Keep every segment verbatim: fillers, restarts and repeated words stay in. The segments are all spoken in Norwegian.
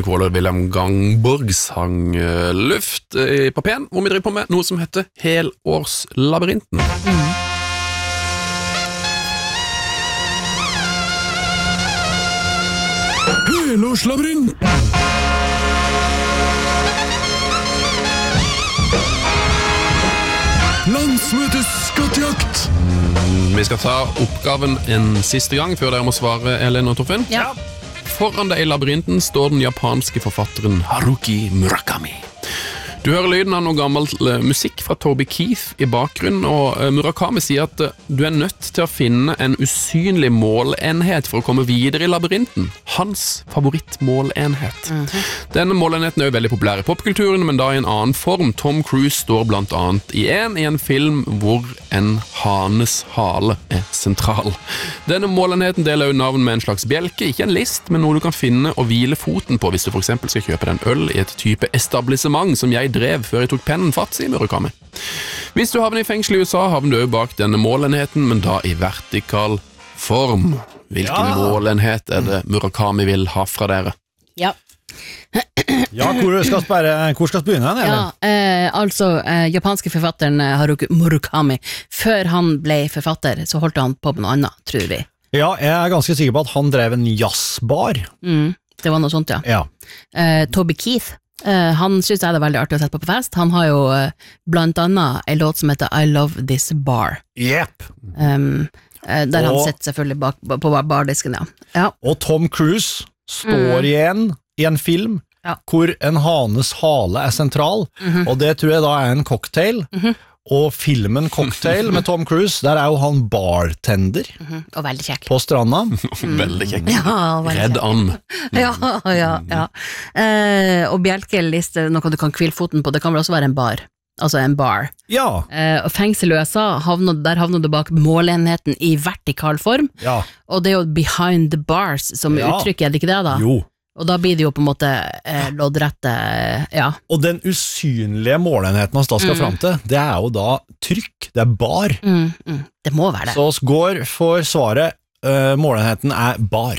Kvåle og William Gangborg sang uh, Luft i Papen, hvor vi driver på med noe som heter Helårslabyrinten. Mm. Helårslabyrinten! Landsmøtes skattejakt! Vi skal ta oppgaven en siste gang før dere må svare, Elin og Torfinn. Ja. Foran deg i labyrinten står den japanske forfatteren Haruki Murakami. Du hører lyden av noe gammel musikk fra Toby Keith i bakgrunnen, og Murakami sier at du er nødt til å finne en usynlig målenhet for å komme videre i labyrinten. Hans favorittmålenhet. Mm-hmm. Denne målenheten er jo veldig populær i popkulturen, men da i en annen form. Tom Cruise står blant annet i en, i en film hvor en hanes hale er sentral. Denne målenheten deler jo navn med en slags bjelke, ikke en list, men noe du kan finne og hvile foten på hvis du for eksempel skal kjøpe den øl i et type etablissement som jeg drev før jeg tok pennen fatt, sier Murakami. Hvis du havner i fengsel i U S A, havner du jo bak denne målenheten, men da i vertikal form. Hvilken ja. målenhet er det Murakami vil ha fra dere? Ja. ja, hvor skal vi bare, hvor skal vi begynne? Eller? Ja, eh, altså, eh, japanske forfatteren Haruki Murakami, før han ble forfatter, så holdt han på med noe annet, tror vi. Ja, jeg er ganske sikker på at han drev en jazzbar. Mm, det var noe sånt, ja. ja. Eh, Toby Keith, Uh, han synes jeg det er veldig artig å sette på på fest. Han har jo uh, blant annet en låt som heter I Love This Bar. Yep. Um, uh, der og, han sitter selvfølgelig bak, på bardisken, ja. ja. Og Tom Cruise står mm. igjen i en film ja. hvor en hanes hale er sentral, mm-hmm. og det tror jeg da er en cocktail. Mm-hmm. Og filmen Cocktail med Tom Cruise, der er jo han bartender mm-hmm. og veldig kjekk på stranda. Mm. veldig kjekk. Ja, Redd an. ja, ja, ja. Eh, og bjelkeliste, noe du kan hvile foten på, det kan vel også være en bar. Altså en bar. Ja. Eh, og fengsel i U S A, havnet, der havner du bak målenheten i vertikal form. Ja. Og det er jo behind the bars som ja. uttrykker, er det ikke det da? Jo. Og da blir det jo på en måte eh, loddrette, ja. Og den usynlige målenheten han da skal mm. fram til, det er jo da trykk, det er bar. Mm, mm. Det må være det. Så oss går for svaret, uh, målenheten er bar.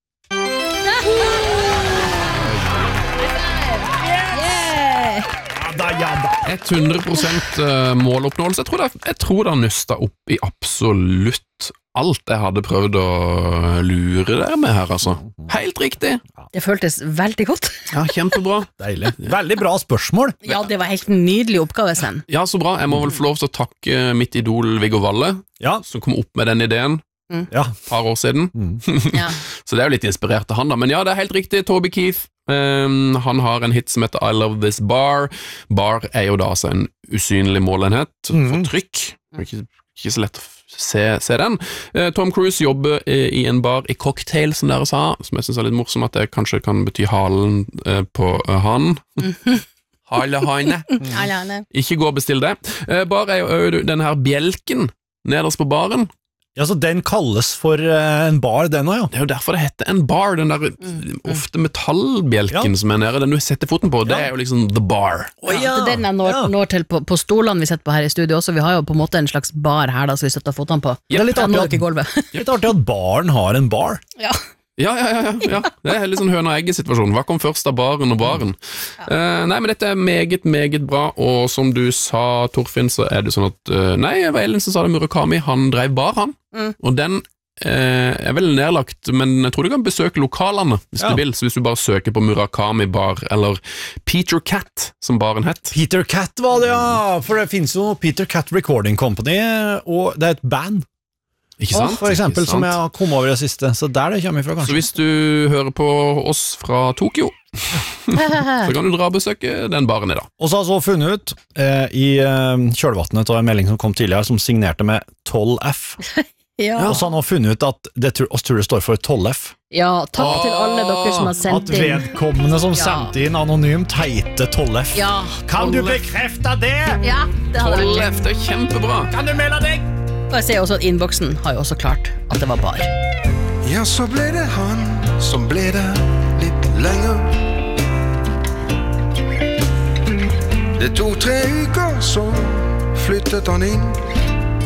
hundre prosent måloppnåelse. Jeg tror det, jeg tror det nøsta opp i absolutt alt jeg hadde prøvd å lure der med her, altså. Helt riktig. Det føltes veldig godt. Ja, kjempebra. Deilig. Veldig bra spørsmål. Ja, det var helt nydelig oppgave, Sven. Ja, så bra. Jeg må vel få lov til å takke mitt idol Viggo Valle, ja. som kom opp med den ideen. Mm. Ja. Et par år siden. Mm. ja. Så det er jo litt inspirert av han da. Men ja, det er helt riktig. Toby Keith, um, han har en hit som heter I Love This Bar. Bar er jo da altså en usynlig målenhet mm. for trykk. Ikke, ikke så lett å se, se den. Uh, Tom Cruise jobber uh, i en bar i Cocktail, som dere sa, som jeg synes er litt morsom at det kanskje kan bety halen uh, på uh, han. Hale hane. Ikke gå og bestill det. Uh, bar er jo uh, denne her bjelken nederst på baren. Ja, så den kalles for uh, en bar, den også, ja. Det er jo derfor det heter en bar, den der mm. ofte metallbjelken ja. som er nede, den du setter foten på, det ja. er jo liksom the bar. Oh, ja. Det er den jeg når, ja. når til på, på stolene vi setter på her i studio også, vi har jo på en måte en slags bar her da, så vi setter fotene på. Ja, det er litt artig, at, litt artig at baren har en bar. Ja. Ja, ja, ja, ja, det er litt sånn høna-egget-situasjon. Hva kom først av baren og baren? Ja. Uh, nei, men dette er meget, meget bra, og som du sa, Torfinn, så er det sånn at, uh, nei, det var Elin som sa det, Murakami, han drev bar, han, mm. og den uh, er vel nedlagt, men jeg tror du kan besøke lokalene, hvis ja. du vil, så hvis du bare søker på Murakami bar, eller Peter Cat, som baren het. Peter Cat var det, ja, for det finnes jo Peter Cat Recording Company, og det er et band. Ikke sant? For eksempel, som jeg kom over det siste. Så der det kommer ifra, kanskje. Så hvis du hører på oss fra Tokyo, så kan du dra og besøke den baren i dag. Og så har jeg så funnet ut eh, i eh, kjølvattnet av en melding som kom tidligere, som signerte med tolv F. ja. Og så har jeg funnet ut at det oss tror det står for tolv F. Ja, takk oh, til alle dere som har sendt inn. At vedkommende som ja. sendte inn anonymt heiter tolv F. Ja, kan du bekrefte det? Ja, det hadde tolv F, det er kjempebra. Kan du melde deg? Og jeg ser også at innboksen har jo også klart at det var bar. Ja, så ble det han som ble der litt lenger. Det tog tre uker, så flyttet han inn.